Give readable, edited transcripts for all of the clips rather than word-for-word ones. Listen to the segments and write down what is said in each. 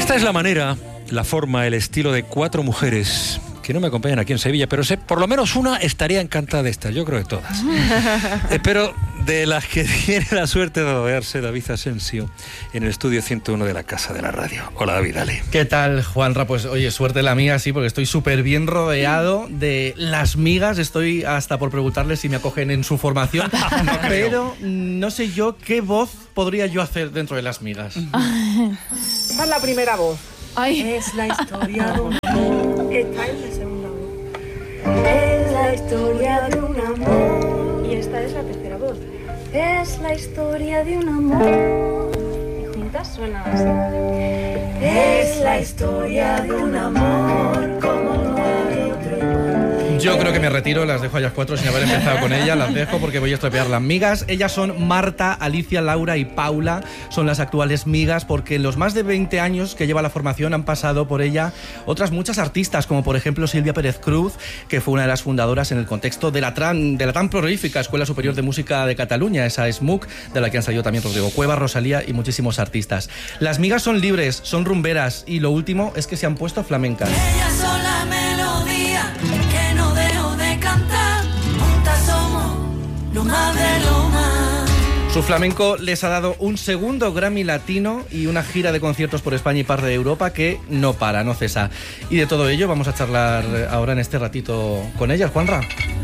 Esta es la manera, la forma, el estilo de 4 mujeres que no me acompañan aquí en Sevilla, pero sé, por lo menos una estaría encantada de estas, yo creo que todas. Pero de las que tiene la suerte de rodearse David Asensio en el estudio 101 de la Casa de la Radio. Hola David, dale. ¿Qué tal, Juanra? Pues oye, suerte la mía, sí, porque estoy súper bien rodeado de las migas. Estoy hasta por preguntarles si me acogen en su formación, pero no sé yo qué voz podría yo hacer dentro de las migas. Esta es la primera voz. Ay. Es la historia de un amor. Esta es la segunda voz. Es la historia de un amor. Y esta es la tercera voz. Es la historia de un amor. Y juntas suenan así. Es la historia de un amor como no hay otro igual. Yo creo que me retiro, las dejo a ellas 4 sin haber empezado con ellas, las dejo porque voy a estropear las migas. Ellas son Marta, Alicia, Laura y Paula, son las actuales migas, porque en los más de 20 años que lleva la formación han pasado por ella otras muchas artistas, como por ejemplo Silvia Pérez Cruz, que fue una de las fundadoras en el contexto de la tan prolífica Escuela Superior de Música de Cataluña, esa SMUC, de la que han salido también Rodrigo Cuevas, Rosalía y muchísimos artistas. Las migas son libres, son rumberas y lo último es que se han puesto flamencas. Ellas son la melodía que no dejo de cantar. Juntas somos lo más de lo más. Su flamenco les ha dado un segundo Grammy Latino y una gira de conciertos por España y parte de Europa que no para, no cesa. Y de todo ello vamos a charlar ahora en este ratito con ellas, Juanra.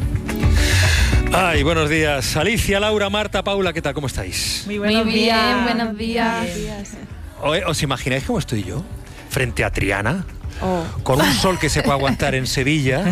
Ay, buenos días. Alicia, Laura, Marta, Paula, ¿qué tal? ¿Cómo estáis? Muy bien, buenos días. ¿Os imagináis cómo estoy yo? Frente a Triana, con un sol que se puede aguantar en Sevilla,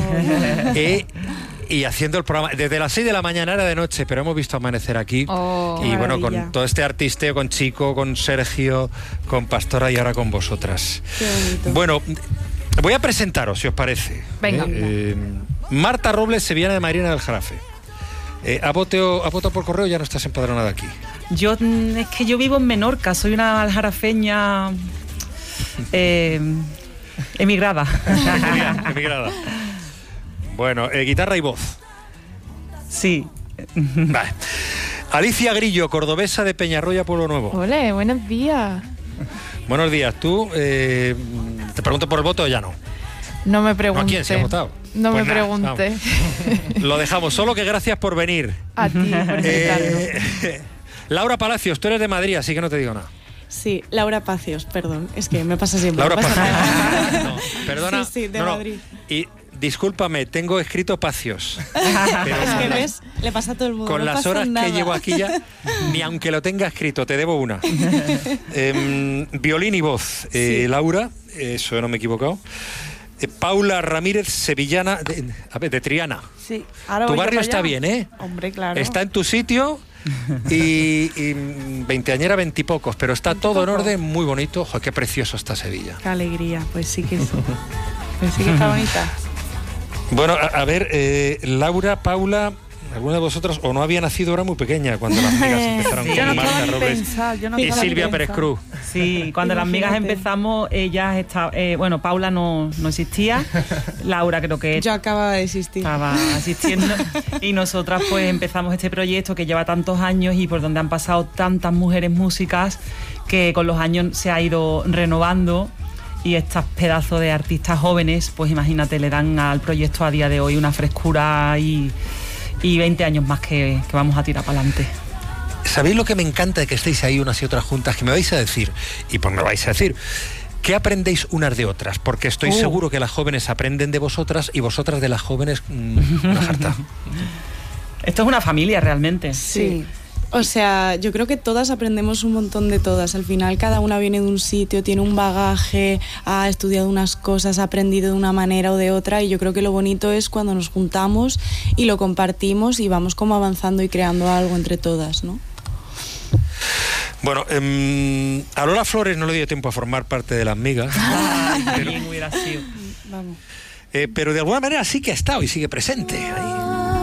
y haciendo el programa desde las 6 de la mañana, era de noche, pero hemos visto amanecer aquí. Y bueno, con todo este artisteo, con Chico, con Sergio, con Pastora y ahora con vosotras. Qué bonito. Bueno, voy a presentaros, si os parece. Venga. Marta Robles, sevillana de Marina del Jarafe. ¿Ha votado por correo? Ya no estás empadronada aquí. Es que yo vivo en Menorca, soy una aljarafeña emigrada. Emigrada. Bueno, guitarra y voz. Sí. Vale. Alicia Grillo, cordobesa de Peñarroya, Pueblo Nuevo. Ole, buenos días. Buenos días. ¿Tú te pregunto por el voto o ya no? No me pregunté. ¿A quién se ha votado? No Pues me nada, pregunté. Lo dejamos, solo que gracias por venir. A ti, por invitarme. Laura Palacios, tú eres de Madrid, así que no te digo nada. Sí, Laura Pacios, perdón, es que me pasa siempre. Laura me pasa Palacios. nada. No, perdona. Sí, de Madrid. Y discúlpame, tengo escrito Pacios. Pero Es que ves, le pasa a todo el mundo. con no las pasa horas nada. que llevo aquí ya, ni aunque lo tenga escrito, te debo una. Violín y voz. Laura, eso no me he equivocado. Paula Ramírez, sevillana, de Triana. Sí, ahora Tu voy barrio para está allá. bien, ¿eh? Hombre, claro. Está en tu sitio y veinteañera, 20 y pocos, pero está todo en orden, muy bonito. Joder, qué precioso está Sevilla. Qué alegría, pues sí que sí. Pues sí que está bonita. Bueno, a ver, Laura, Paula, alguna de vosotras o no había nacido, era muy pequeña cuando las migas empezaron Sí. con Yo no Marta estaba ni Robles pensada, yo no y estaba ni Silvia Pérez pensada. Cruz. Sí, cuando las migas Imagínate. empezamos, ellas estaban... bueno, Paula no existía, Laura creo que Yo acababa de existir. estaba asistiendo y nosotras pues empezamos este proyecto que lleva tantos años y por donde han pasado tantas mujeres músicas que con los años se ha ido renovando. Y estos pedazos de artistas jóvenes, pues imagínate, le dan al proyecto a día de hoy una frescura y 20 años más que vamos a tirar para adelante. ¿Sabéis lo que me encanta de que estéis ahí unas y otras juntas? Que me vais a decir, y pues me vais a decir, ¿qué aprendéis unas de otras? Porque estoy seguro que las jóvenes aprenden de vosotras y vosotras de las jóvenes una jarta. Esto es una familia realmente. Sí. O sea, yo creo que todas aprendemos un montón de todas. Al final cada una viene de un sitio, tiene un bagaje, ha estudiado unas cosas, ha aprendido de una manera o de otra, y yo creo que lo bonito es cuando nos juntamos y lo compartimos y vamos como avanzando y creando algo entre todas, ¿no? Bueno, a Lola Flores no le dio tiempo a formar parte de las migas, Ay, qué bien hubiera sido. Vamos. pero de alguna manera sí que ha estado y sigue presente. Ahí